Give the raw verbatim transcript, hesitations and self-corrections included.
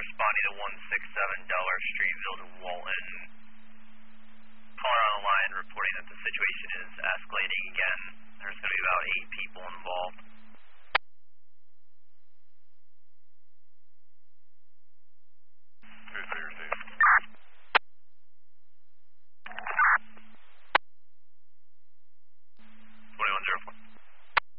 responding to one six seven Delaware Street, Village of Walton. Caller on the line reporting that the situation is escalating again. There's going to be about eight people involved.